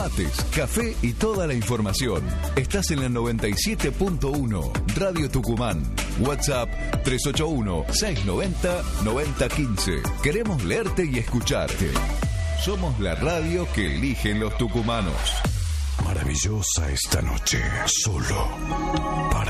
Mates, café y toda la información. Estás en la 97.1 Radio Tucumán. WhatsApp 381-690-9015. Queremos leerte y escucharte. Somos la radio que eligen los tucumanos. Maravillosa esta noche, solo para